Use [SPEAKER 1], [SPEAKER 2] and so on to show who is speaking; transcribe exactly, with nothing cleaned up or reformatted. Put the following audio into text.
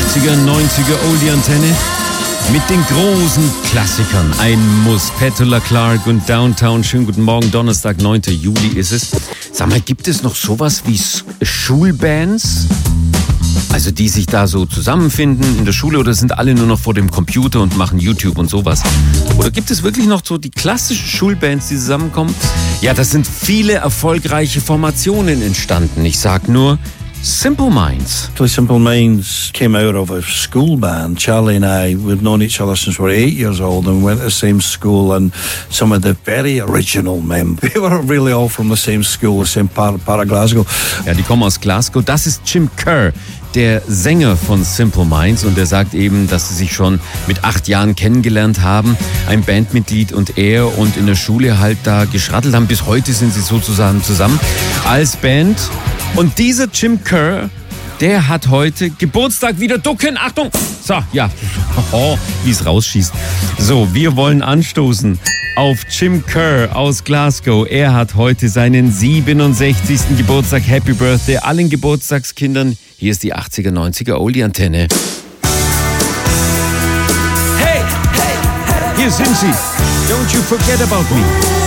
[SPEAKER 1] achtziger, neunziger Oldie-Antenne mit den großen Klassikern. Ein Muss. Petula Clark und Downtown. Schönen guten Morgen. Donnerstag, neunter Juli ist es. Sag mal, gibt es noch sowas wie Schulbands? Also die sich da so zusammenfinden in der Schule, oder sind alle nur noch vor dem Computer und machen YouTube und sowas? Oder gibt es wirklich noch so die klassischen Schulbands, die zusammenkommen? Ja, das sind viele erfolgreiche Formationen entstanden. Ich sag nur Simple Minds.
[SPEAKER 2] Simple Minds came out of a school band. Charlie and I, we've known each other since we were eight years old and went to the same school, and some of the very original members, we were really all from the same school, the same part, part of Glasgow.
[SPEAKER 1] Ja, die kommen aus Glasgow. Das ist Jim Kerr, der Sänger von Simple Minds, und der sagt eben, dass sie sich schon mit acht Jahren kennengelernt haben, ein Bandmitglied und er, und in der Schule halt da geschrattelt haben. Bis heute sind sie sozusagen zusammen als Band. Und dieser Jim Kerr, der hat heute Geburtstag. Wieder ducken, Achtung! So, ja, oh, wie es rausschießt. So, wir wollen anstoßen auf Jim Kerr aus Glasgow. Er hat heute seinen siebenundsechzigsten Geburtstag. Happy Birthday allen Geburtstagskindern. Hier ist die achtziger, neunziger Oldie-Antenne. Hey, hey, hey, hier sind sie. Don't you forget about me.